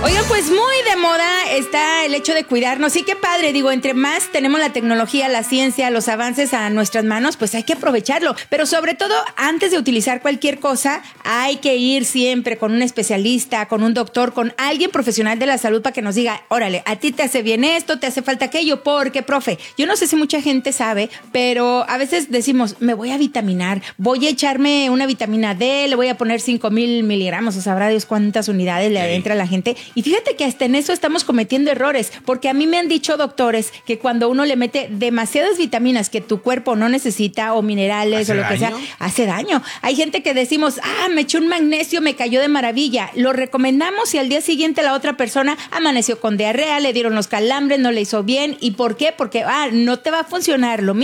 Oigan, pues muy de moda está el hecho de cuidarnos. Y qué padre, digo, entre más tenemos la tecnología, la ciencia, los avances a nuestras manos, pues hay que aprovecharlo. Pero sobre todo, antes de utilizar cualquier cosa, hay que ir siempre con un especialista, con un doctor, con alguien profesional de la salud para que nos diga, órale, a ti te hace bien esto, te hace falta aquello, porque, profe, yo no sé si mucha gente sabe, pero a veces decimos, me voy a vitaminar, voy a echarme una vitamina D, le voy a poner 5,000 miligramos, o sabrá Dios cuántas unidades le entra a la gente. Y fíjate que hasta en eso estamos cometiendo errores, porque a mí me han dicho doctores que cuando uno le mete demasiadas vitaminas que tu cuerpo no necesita, o minerales o lo que sea, hace daño. Hay gente que decimos, me eché un magnesio, me cayó de maravilla. Lo recomendamos y al día siguiente la otra persona amaneció con diarrea, le dieron los calambres, no le hizo bien. ¿Y por qué? Porque no te va a funcionar lo mismo.